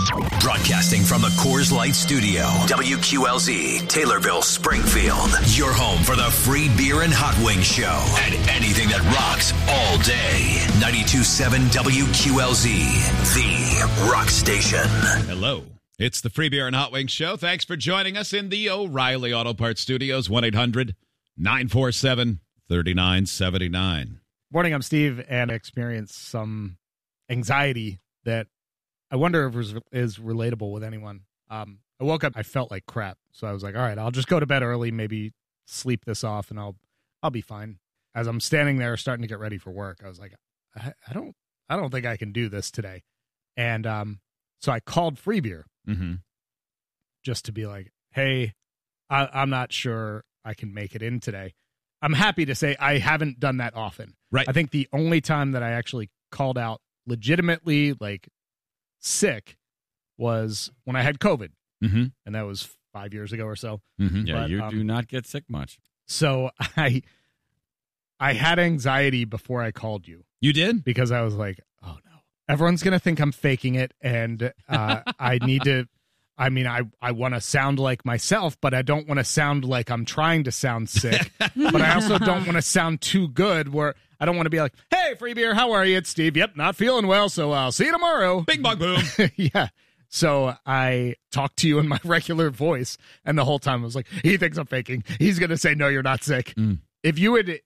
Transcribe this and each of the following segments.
Broadcasting from the Coors Light Studio, WQLZ, Taylorville, Springfield. Your home for the free beer and hot wing show and anything that rocks all day. 92.7 WQLZ, the rock station. Hello. It's the free beer and hot wing show. Thanks for joining us in the O'Reilly Auto Parts Studios, 1-800-947-3979. Morning, I'm Steve, and I experienced some anxiety that I wonder if is relatable with anyone. I woke up, I felt like crap, so I was like, all right, I'll just go to bed early, maybe sleep this off, and I'll be fine. As I'm standing there starting to get ready for work, I was like, I don't think I can do this today. And so I called Free Beer just to be like, hey, I'm not sure I can make it in today. I'm happy to say I haven't done that often. Right. I think the only time that I actually called out legitimately, like, sick was when I had COVID. And that was 5 years ago or so. Yeah, But, you do not get sick much. So I had anxiety before I called you. You did? Because I was like, oh no, everyone's going to think I'm faking it. And I need to, I mean, I want to sound like myself, but I don't want to sound like I'm trying to sound sick. But I also don't want to sound too good where I don't want to be like, hey, Free Beer, how are you? It's Steve. Yep, not feeling well, so I'll see you tomorrow. Bing, bong, boom. Yeah. So I talked to you in my regular voice, and the whole time I was like, he thinks I'm faking. He's going to say, no, you're not sick. If you would,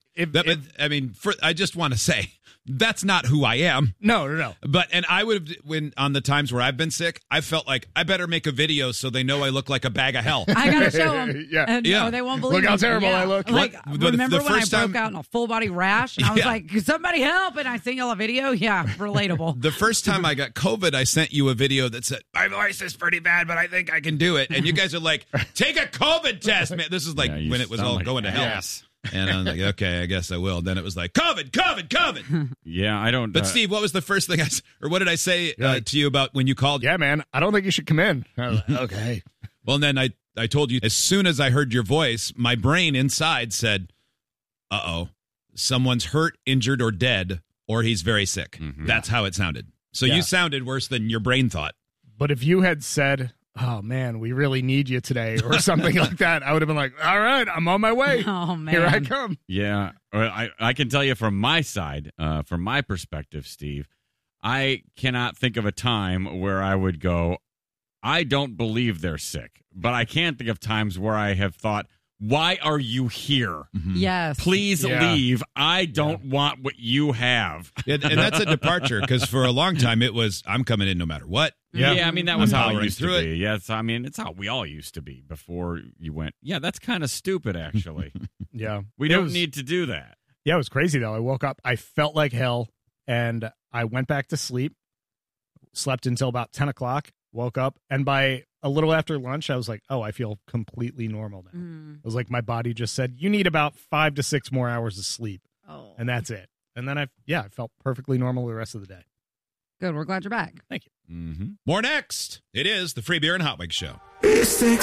I just want to say, that's not who I am. No. But, and I would have, when on the times where I've been sick, I felt like I better make a video so they know I look like a bag of hell. I got to show them. Yeah. Or they won't believe Look how me. terrible I look. Like, remember the when I first broke time- out in a full body rash? And I was like, somebody help. And I sent y'all a video. Yeah, relatable. The first time I got COVID, I sent you a video that said, my voice is pretty bad, but I think I can do it. And you guys are like, take a COVID test, man. This is like when it was all going to hell. Yes. And I was like, okay, I guess I will. Then it was like, COVID. Yeah, I don't. But Steve, what was the first thing or what did I say to you about when you called? Yeah, man, I don't think you should come in. I was like, okay. Well, then I told you, as soon as I heard your voice, my brain inside said, uh-oh, someone's hurt, injured, or dead, or he's very sick. That's how it sounded. So you sounded worse than your brain thought. But if you had said, oh, man, we really need you today, or something like that, I would have been like, all right, I'm on my way. Oh, man. Here I come. Yeah, I can tell you from my side, from my perspective, Steve, I cannot think of a time where I would go, I don't believe they're sick. But I can think of times where I have thought, why are you here? Yes. Please leave. I don't want what you have. Yeah, and that's a departure, because for a long time it was, I'm coming in no matter what. Yeah, I mean, that was how powering it used to through be. Yes, I mean, it's how we all used to be before you went, yeah, that's kind of stupid, actually. Yeah. We don't need to do that. Yeah, it was crazy, though. I woke up, I felt like hell, and I went back to sleep, slept until about 10 o'clock, woke up, and by a little after lunch, I was like, oh, I feel completely normal now. It was like my body just said, you need about 5 to 6 more hours of sleep, and that's it. And then I felt perfectly normal the rest of the day. Good. We're glad you're back. Thank you. More next. It is the Free Beer and Hot Wings Show. It's